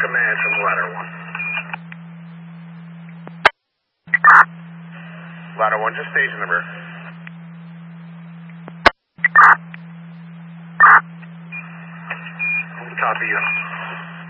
command from ladder 1. Ladder 1, just station the rear. Copy you.